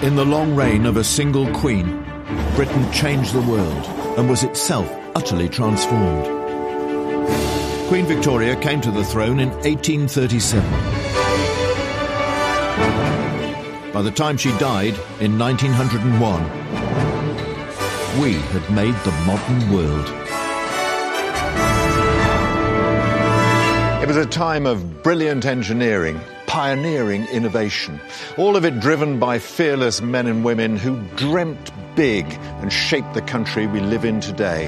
In the long reign of a single queen, Britain changed the world and was itself utterly transformed. Queen Victoria came to the throne in 1837. By the time she died in 1901, we had made the modern world. It was a time of brilliant engineering, pioneering innovation, all of it driven by fearless men and women who dreamt big and shaped the country we live in today.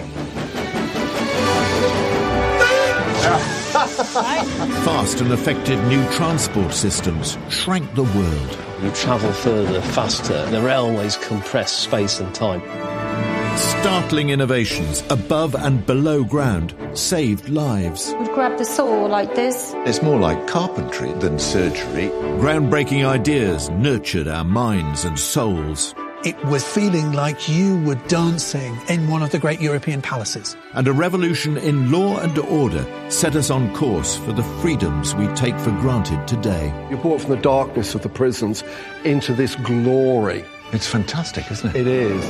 Fast and effective new transport systems shrank the world. You travel further, faster. The railways compress space and time. Startling innovations above and below ground saved lives. We'd grab the saw like this. It's more like carpentry than surgery. Groundbreaking ideas nurtured our minds and souls. It was feeling like you were dancing in one of the great European palaces. And a revolution in law and order set us on course for the freedoms we take for granted today. You're brought from the darkness of the prisons into this glory. It's fantastic, isn't it? It is.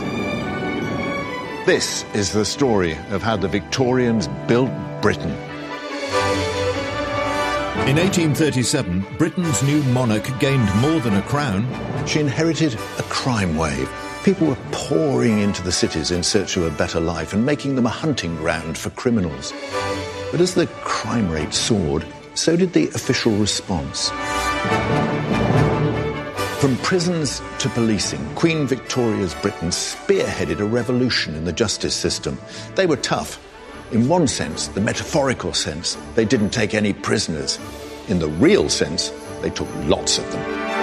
This is the story of how the Victorians built Britain. In 1837, Britain's new monarch gained more than a crown. She inherited a crime wave. People were pouring into the cities in search of a better life and making them a hunting ground for criminals. But as the crime rate soared, so did the official response. From prisons to policing, Queen Victoria's Britain spearheaded a revolution in the justice system. They were tough. In one sense, the metaphorical sense, they didn't take any prisoners. In the real sense, they took lots of them.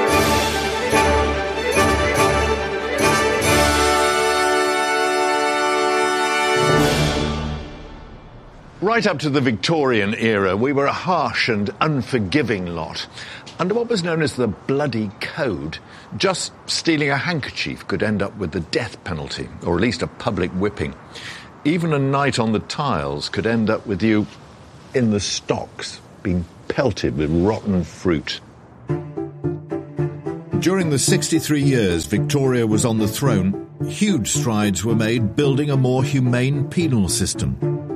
Right up to the Victorian era, we were a harsh and unforgiving lot. Under what was known as the Bloody Code, just stealing a handkerchief could end up with the death penalty, or at least a public whipping. Even a night on the tiles could end up with you in the stocks, being pelted with rotten fruit. During the 63 years Victoria was on the throne, huge strides were made building a more humane penal system.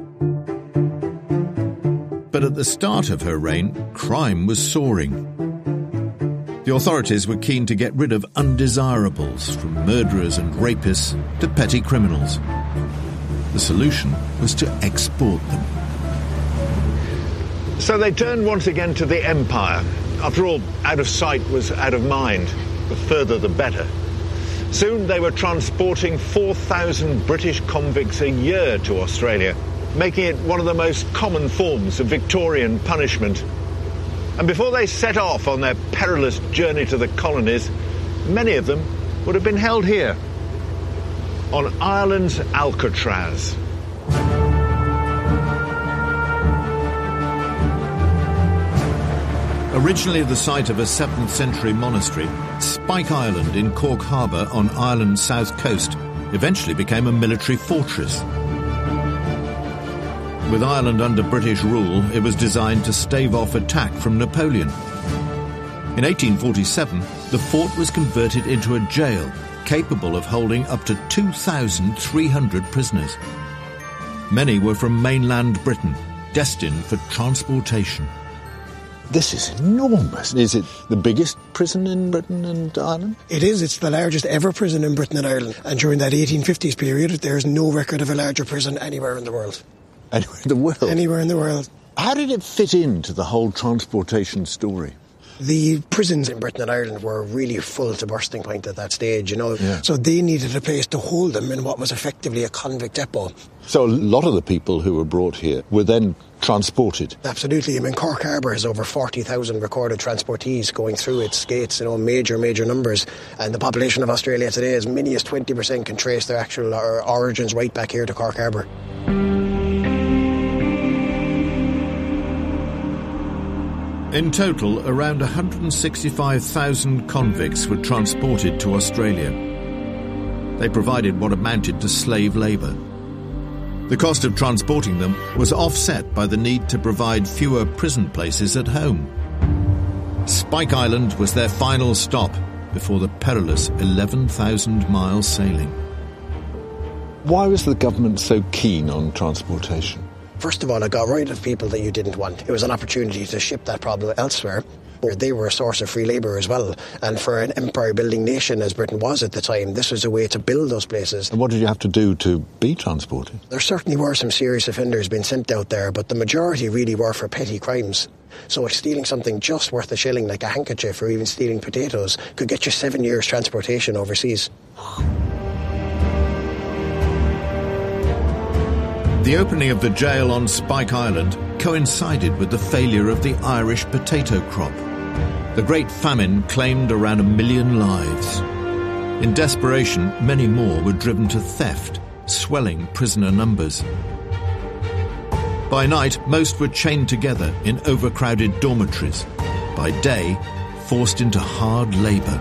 But at the start of her reign, crime was soaring. The authorities were keen to get rid of undesirables, from murderers and rapists to petty criminals. The solution was to export them. So they turned once again to the Empire. After all, out of sight was out of mind. The further the better. Soon they were transporting 4,000 British convicts a year to Australia, making it one of the most common forms of Victorian punishment. And before they set off on their perilous journey to the colonies, many of them would have been held here, on Ireland's Alcatraz. Originally the site of a 7th century monastery, Spike Island in Cork Harbour on Ireland's south coast eventually became a military fortress. With Ireland under British rule, it was designed to stave off attack from Napoleon. In 1847, the fort was converted into a jail capable of holding up to 2,300 prisoners. Many were from mainland Britain, destined for transportation. This is enormous. Is it the biggest prison in Britain and Ireland? It is. It's the largest ever prison in Britain and Ireland. And during that 1850s period, there's no record of a larger prison anywhere in the world. Anywhere in the world? Anywhere in the world. How did it fit into the whole transportation story? The prisons in Britain and Ireland were really full to bursting point at that stage, you know. Yeah. So they needed a place to hold them in what was effectively a convict depot. So a lot of the people who were brought here were then transported? Absolutely. I mean, Cork Harbour has over 40,000 recorded transportees going through its gates, you know, major numbers. And the population of Australia today, as many as 20%, can trace their actual origins right back here to Cork Harbour. In total, around 165,000 convicts were transported to Australia. They provided what amounted to slave labour. The cost of transporting them was offset by the need to provide fewer prison places at home. Spike Island was their final stop, before the perilous 11,000-mile sailing. Why was the government so keen on transportation? First of all, it got rid of people that you didn't want. It was an opportunity to ship that problem elsewhere. They were a source of free labour as well. And for an empire-building nation, as Britain was at the time, this was a way to build those places. And what did you have to do to be transported? There certainly were some serious offenders being sent out there, but the majority really were for petty crimes. So stealing something just worth a shilling, like a handkerchief, or even stealing potatoes, could get you 7 years transportation overseas. The opening of the jail on Spike Island coincided with the failure of the Irish potato crop. The Great Famine claimed around 1 million lives. In desperation, many more were driven to theft, swelling prisoner numbers. By night, most were chained together in overcrowded dormitories. By day, forced into hard labour.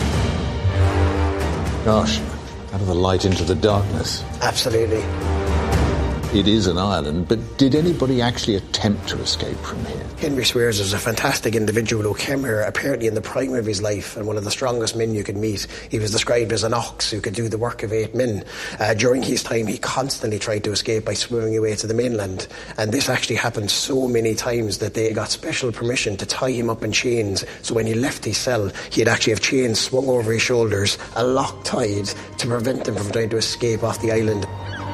Gosh, out of the light into the darkness. Absolutely. It is an island, but did anybody actually attempt to escape from here? Henry Swears was a fantastic individual who came here apparently in the prime of his life and one of the strongest men you could meet. He was described as an ox who could do the work of 8 men. During his time, he constantly tried to escape by swimming away to the mainland. And this actually happened so many times that they got special permission to tie him up in chains. So when he left his cell, he'd actually have chains swung over his shoulders, a lock tied, to prevent him from trying to escape off the island.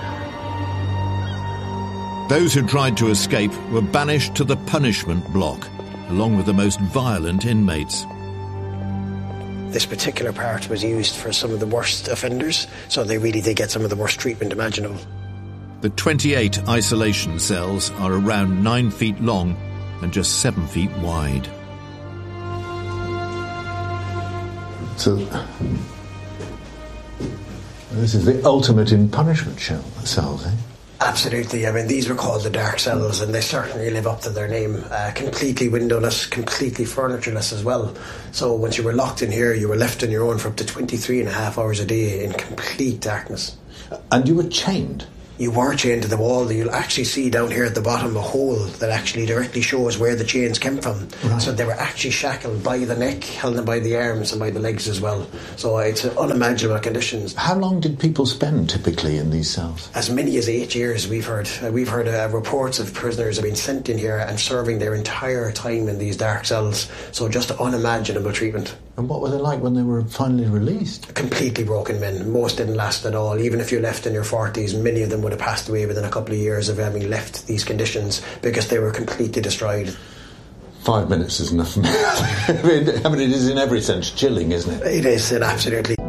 Those who tried to escape were banished to the punishment block, along with the most violent inmates. This particular part was used for some of the worst offenders, so they really did get some of the worst treatment imaginable. The 28 isolation cells are around 9 feet long and just 7 feet wide. So, this is the ultimate in punishment cells, eh? Absolutely. I mean, these were called the dark cells, and they certainly live up to their name. Completely windowless, completely furnitureless as well. So once you were locked in here, you were left on your own for up to 23 and a half hours a day in complete darkness. And you were chained? You were chained to the wall. You'll actually see down here at the bottom a hole that actually directly shows where the chains came from. Right. So they were actually shackled by the neck, held by the arms and by the legs as well. So it's unimaginable conditions. How long did people spend typically in these cells? As many as 8 years, we've heard. We've heard reports of prisoners have been sent in here and serving their entire time in these dark cells. So just unimaginable treatment. And what were they like when they were finally released? Completely broken men. Most didn't last at all. Even if you left in your 40s, many of them would have passed away within a couple of years of having left these conditions because they were completely destroyed. 5 minutes is enough for me. I mean, it is in every sense chilling, isn't it? It is, absolutely.